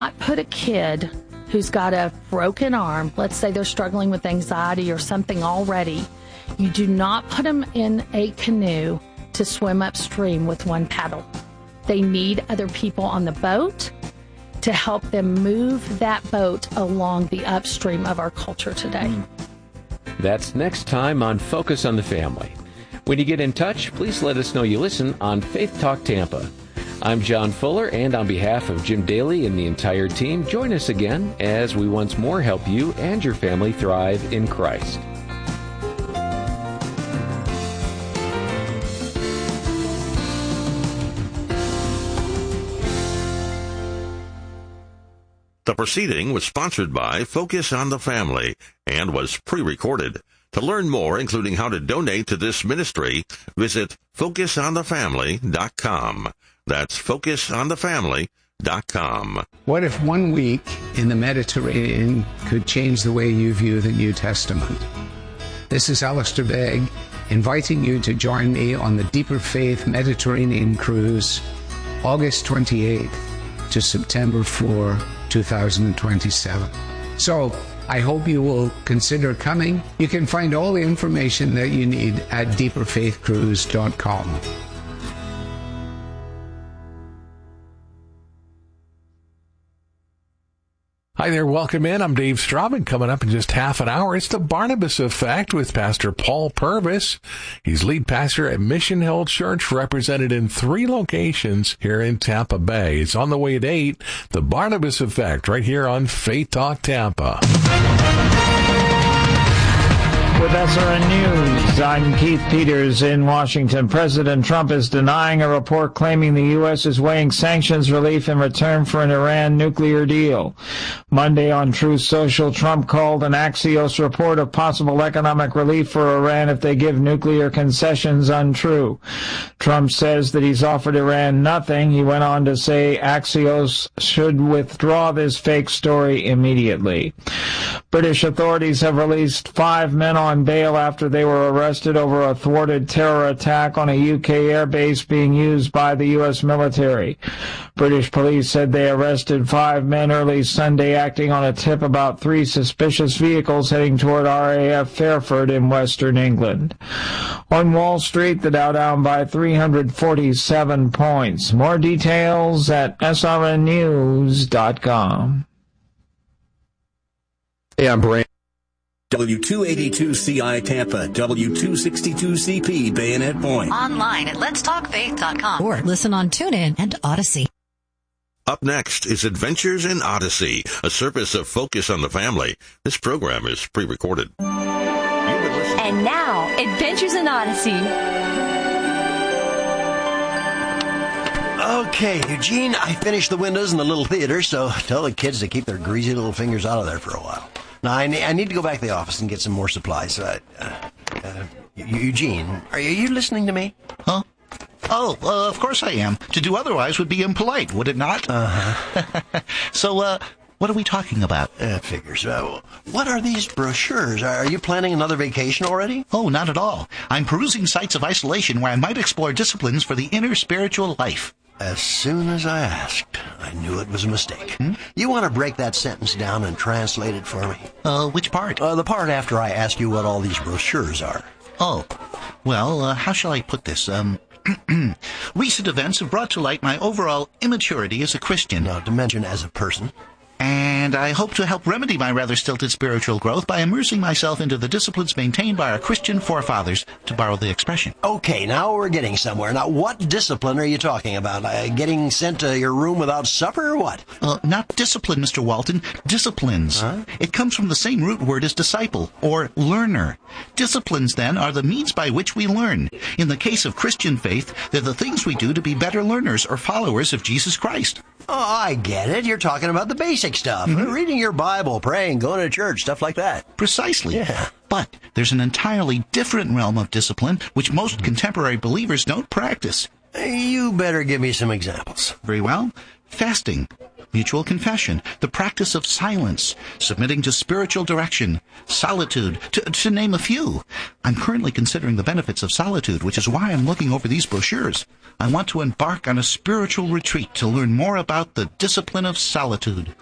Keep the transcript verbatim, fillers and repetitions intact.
I put a kid who's got a broken arm, let's say they're struggling with anxiety or something already, you do not put them in a canoe to swim upstream with one paddle. They need other people on the boat to help them move that boat along the upstream of our culture today. That's next time on Focus on the Family. When you get in touch, please let us know you listen on Faith Talk Tampa. I'm John Fuller, and on behalf of Jim Daly and the entire team, join us again as we once more help you and your family thrive in Christ. The proceeding was sponsored by Focus on the Family and was pre-recorded. To learn more, including how to donate to this ministry, visit focus on the family dot com. That's focus on the family dot com. What if one week in the Mediterranean could change the way you view the New Testament? This is Alistair Begg, inviting you to join me on the Deeper Faith Mediterranean Cruise, August twenty-eighth to September fourth, two thousand twenty-seven. So, I hope you will consider coming. You can find all the information that you need at deeper faith cruise dot com. Hi there, welcome in. I'm Dave Straubing. Coming up in just half an hour, it's the Barnabas Effect with Pastor Paul Purvis. He's lead pastor at Mission Hill Church, represented in three locations here in Tampa Bay. It's on the way at eight, the Barnabas Effect, right here on Faith Talk Tampa. With S R N News, I'm Keith Peters in Washington. President Trump is denying a report claiming the U S is weighing sanctions relief in return for an Iran nuclear deal. Monday on Truth Social, Trump called an Axios report of possible economic relief for Iran if they give nuclear concessions untrue. Trump says that he's offered Iran nothing. He went on to say Axios should withdraw this fake story immediately. British authorities have released five men on bail after they were arrested over a thwarted terror attack on a U K airbase being used by the U S military. British police said they arrested five men early Sunday acting on a tip about three suspicious vehicles heading toward R A F Fairford in western England. On Wall Street, the Dow down by three hundred forty-seven points. More details at S R N news dot com. Hey, I'm Brand. W two eighty-two C I Tampa, W two sixty-two C P Bayonet Point. Online at lets talk faith dot com or listen on TuneIn and Odyssey. Up next is Adventures in Odyssey, a service of Focus on the Family. This program is pre-recorded. And now, Adventures in Odyssey. Okay, Eugene, I finished the windows in the little theater, so tell the kids to keep their greasy little fingers out of there for a while. Now, I, ne- I need to go back to the office and get some more supplies. Uh, uh, uh, Eugene, are you, are you listening to me? Huh? Oh, uh, of course I am. To do otherwise would be impolite, would it not? Uh-huh. So, uh, what are we talking about? Uh, figures. Uh, what are these brochures? Are you planning another vacation already? Oh, not at all. I'm perusing sites of isolation where I might explore disciplines for the inner spiritual life. As soon as I asked, I knew it was a mistake. Hmm? You want to break that sentence down and translate it for me? Uh, which part? Uh, the part after I ask you what all these brochures are. Oh, well, uh, how shall I put this? Um, recent events have brought to light my overall immaturity as a Christian. Now, to mention as a person. And I hope to help remedy my rather stilted spiritual growth by immersing myself into the disciplines maintained by our Christian forefathers, to borrow the expression. Okay, now we're getting somewhere. Now, what discipline are you talking about? Uh, getting sent to your room without supper or what? Uh, not discipline, Mister Walton. Disciplines. Huh? It comes from the same root word as disciple, or learner. Disciplines, then, are the means by which we learn. In the case of Christian faith, they're the things we do to be better learners or followers of Jesus Christ. Oh, I get it. You're talking about the basic stuff. Mm-hmm. Reading your Bible, praying, going to church, stuff like that. Precisely. Yeah. But there's an entirely different realm of discipline which most mm-hmm. contemporary believers don't practice. You better give me some examples. Very well. Fasting. mutual confession, the practice of silence, submitting to spiritual direction, solitude, to, to name a few. I'm currently considering the benefits of solitude, which is why I'm looking over these brochures. I want to embark on a spiritual retreat to learn more about the discipline of solitude.